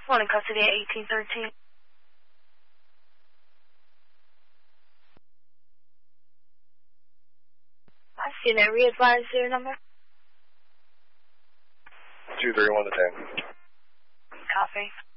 One in custody at 1813. I see that. Re-advise your number. 231 to 10. Copy.